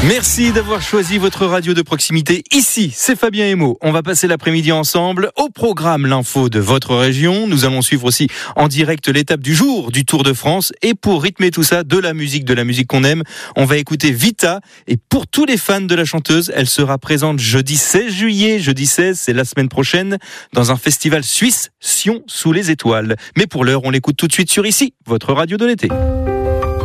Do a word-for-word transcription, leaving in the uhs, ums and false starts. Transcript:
Merci d'avoir choisi votre radio de proximité. Ici, c'est Fabien Emo. On va passer l'après-midi ensemble. Au programme, l'info de votre région. Nous allons suivre aussi en direct l'étape du jour du Tour de France. Et pour rythmer tout ça, de la musique, de la musique qu'on aime, on va écouter Vita. Et pour tous les fans de la chanteuse, elle sera présente jeudi seize juillet. Jeudi seize, c'est la semaine prochaine, dans un festival suisse, Sion sous les étoiles. Mais pour l'heure, on l'écoute tout de suite sur Ici, votre radio de l'été.